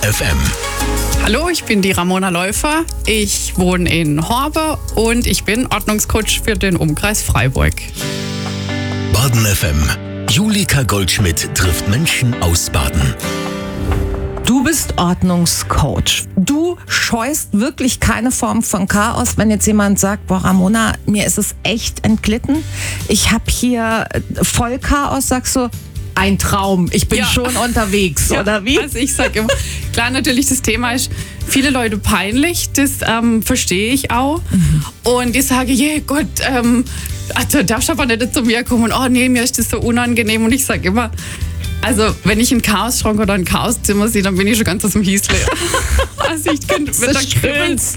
FM. Hallo, ich bin die Ramona Läufer. Ich wohne in Horbe und ich bin Ordnungscoach für den Umkreis Freiburg. Baden FM. Julika Goldschmidt trifft Menschen aus Baden. Du bist Ordnungscoach. Du scheust wirklich keine Form von Chaos, wenn jetzt jemand sagt, boah Ramona, mir ist es echt entglitten. Ich habe hier voll Chaos, sagst du, ein Traum, ich bin schon unterwegs, oder wie? Also ich sage immer, klar, natürlich, das Thema ist viele Leute peinlich, das verstehe ich auch. Und ich sage, je Gott, also darfst du aber nicht zu mir kommen und oh nee, mir ist das so unangenehm. Und ich sage immer, also wenn ich einen Chaosschrank oder ein Chaoszimmer sehe, dann bin ich schon ganz aus dem Hiesle. Also ich könnte mit der Kribbeln.